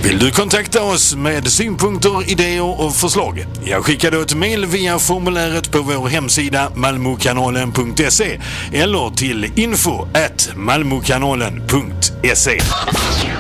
Vill du kontakta oss med synpunkter, idéer och förslag? Jag skickar då ett mejl via formuläret på vår hemsida malmokanalen.se eller till info@malmokanalen.se.